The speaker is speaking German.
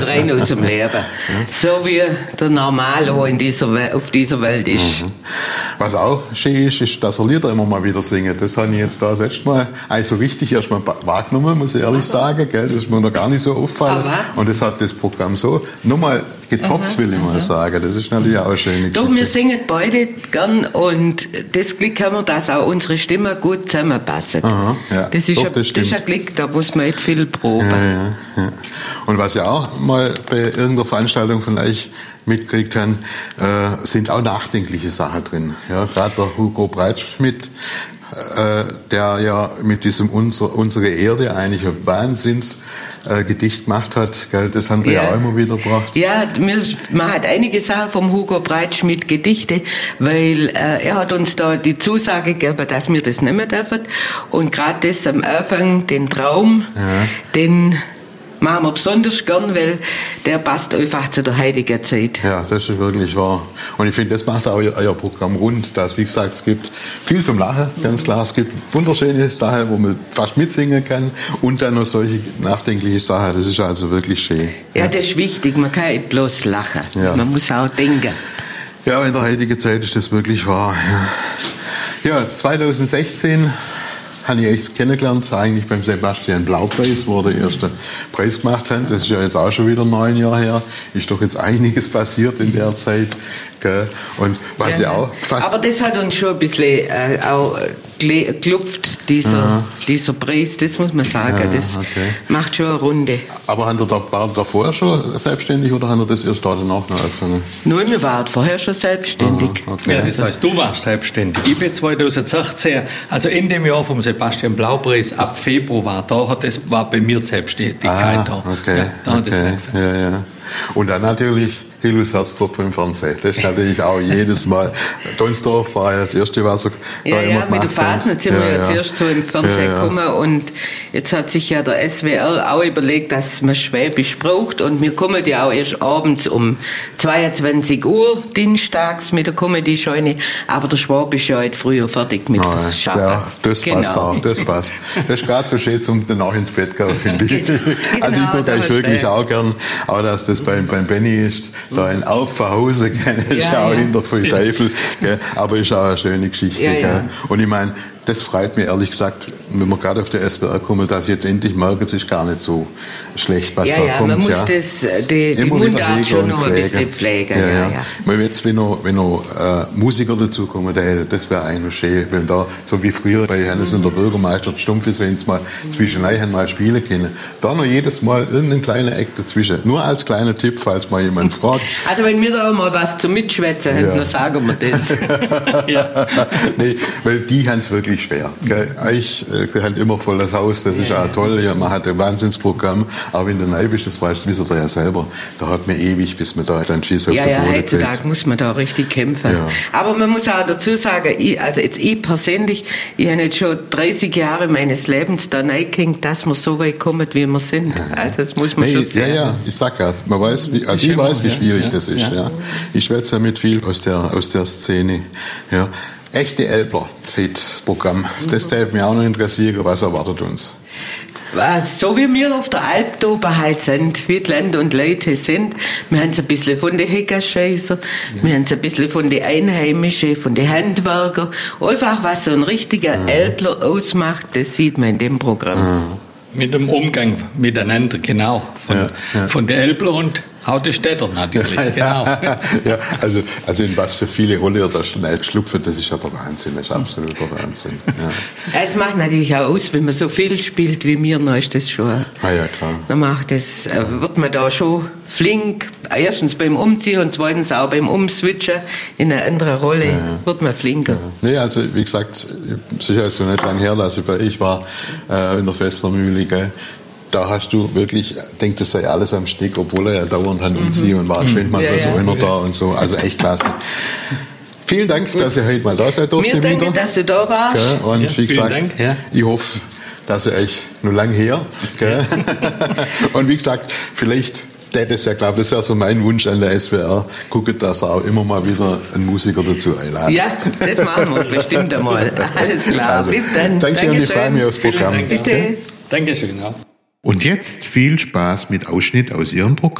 halt rein aus dem Leben. So wie der Normalo auf dieser Welt ist. Was auch schön ist, dass er Lieder immer mal wieder singen. Das habe ich jetzt da letztes Mal so richtig erst mal wahrgenommen, muss ich ehrlich sagen. Gell? Das ist mir noch gar nicht so aufgefallen. Und das hat das Programm so nochmal getoppt, will ich mal sagen. Das ist natürlich auch eine schöne Geschichte. Doch, wir singen beide gern und das Glück haben wir, dass auch unsere Stimmen gut zusammenpassen. Das ist ein Glück, da muss man nicht viel proben. Ja. Und was ich auch mal bei irgendeiner Veranstaltung von euch mitgekriegt haben, sind auch nachdenkliche Sachen drin. Ja, gerade der Hugo Breitschmidt, der ja mit diesem Unsere Erde eigentlich ein Wahnsinnsgedicht gemacht hat, gell? Das haben wir ja auch immer wieder gebracht. Ja, man hat einige Sachen vom Hugo Breitschmidt Gedichte, weil er hat uns da die Zusage gegeben, dass wir das nehmen dürfen. Und gerade das am Anfang, den Traum, den machen wir besonders gern, weil der passt einfach zu der heutigen Zeit. Ja, das ist wirklich wahr. Und ich finde, das macht auch euer Programm rund. Dass, wie gesagt, es gibt viel zum Lachen, ganz klar. Es gibt wunderschöne Sachen, wo man fast mitsingen kann. Und dann noch solche nachdenkliche Sachen. Das ist also wirklich schön. Ja, das ist wichtig. Man kann nicht bloß lachen. Ja. Man muss auch denken. Ja, in der heutigen Zeit ist das wirklich wahr. Ja, 2016 habe ich echt kennengelernt, eigentlich beim Sebastian Blau-Preis, wo er den ersten Preis gemacht hat. Das ist ja jetzt auch schon wieder 9 Jahre her. Ist doch jetzt einiges passiert in der Zeit. Gell? Und was ja auch fast... Aber das hat uns schon ein bisschen auch geklopft, dieser Preis, das muss man sagen. Das macht schon eine Runde. Aber war er davor schon selbstständig oder hat er das erst danach noch angefangen? Nein, wir waren vorher schon selbstständig. Ja, das heißt, du warst selbstständig. Ich bin 2016, also in dem Jahr vom Sebastian Blau-Preis, ab Februar, war bei mir die Selbstständigkeit da. Da hat das angefangen. Ja. Und dann natürlich Hillus Herztropfen im Fernsehen. Das ist natürlich auch jedes Mal. Donsdorf war ja das erste, was er da immer mit der Fasnet sind wir ja zuerst so im Fernsehen gekommen und jetzt hat sich ja der SWR auch überlegt, dass man Schwäbisch braucht und wir kommen ja auch erst abends um 22 Uhr dienstags mit der Comedy-Scheune, aber der Schwab ist ja heute früher fertig mit Schaffen. Ja, das passt auch, das passt. Das ist gerade so schön zum danach ins Bett gehen, finde ich. Also ich gucke eigentlich wirklich auch gern, auch dass das beim Benny ist, da ein Aufhause, ist auch hinter viel Teufel, gell? Aber ist auch eine schöne Geschichte. Gell? Und ich meine, das freut mich ehrlich gesagt, wenn wir gerade auf der SWR kommen, dass jetzt endlich merken, es ist gar nicht so schlecht, was da kommt. Man muss die Mundart schon noch ein bisschen pflegen. Jetzt, wenn noch Musiker dazukommen, das wäre eigentlich schön, wenn da, so wie früher bei Hannes und der Bürgermeister stumpf ist, wenn es mal zwischendurch mal spielen können. Da noch jedes Mal irgendein kleiner Eck dazwischen. Nur als kleiner Tipp, falls mal jemand fragt. Also wenn wir da auch mal was zum Mitschwätzen haben, dann sagen wir das. Nee, weil die haben es wirklich schwer. Ich halt immer voll das Haus, das ist auch toll. Ja, man hat ein Wahnsinnsprogramm, aber in der Neibe ist das, wisst ihr ja selber, da hat man ewig, bis man da dann Schiss auf der Boden kriegt. Heutzutage muss man da richtig kämpfen. Ja. Aber man muss auch dazu sagen, ich persönlich, ich habe jetzt schon 30 Jahre meines Lebens da reingehängt, dass wir so weit kommen, wie wir sind. Also das muss man schon sehen. Ja, ich sag ja, ich weiß, wie schwierig das ist. Ja. Ich schwätze ja mit viel aus der Szene. Ja. Echte Elbler, das Programm. Das darf mich auch noch interessieren, was erwartet uns? So wie wir auf der Alp da oben halt sind, wie die Länder und Leute sind, wir haben es ein bisschen von den Heckerscheißer, wir haben es ein bisschen von den Einheimischen, von den Handwerkern, einfach was so ein richtiger Elbler ausmacht, das sieht man in dem Programm. Mit dem Umgang miteinander, genau, von den Elbler und auch die Städter natürlich, genau. Ja, also in was für viele Rolle da schnell geschlüpft, das ist ja der Wahnsinn, das ist absoluter Wahnsinn. Ja. Es macht natürlich auch aus, wenn man so viel spielt wie mir, dann ist das schon. Ja, klar. Dann wird man da schon flink, erstens beim Umziehen und zweitens auch beim Umswitchen in eine andere Rolle, wird man flinker. Nee, also wie gesagt, es ist jetzt so nicht lange her, dass ich war in der Festlermühle, gell. Da hast du wirklich, denkt, das sei alles am Stück, obwohl er ja dauernd Hand umziehen und war schwindet manchmal so einer da und so. Also echt klasse. Vielen Dank, dass ihr heute mal da seid durfte wieder. Danke, dass du da warst. Gell? Und wie gesagt, ich hoffe, dass ihr euch noch lange her. Gell? Und wie gesagt, vielleicht das wäre so mein Wunsch an der SWR. Guckt, dass er auch immer mal wieder einen Musiker dazu einladet. Ja, das machen wir bestimmt einmal. Alles klar, also, bis dann. Dankeschön und ich freue mich aufs Programm. Bitte. Dankeschön, ja. Und jetzt viel Spaß mit Ausschnitt aus Ihrem Programm.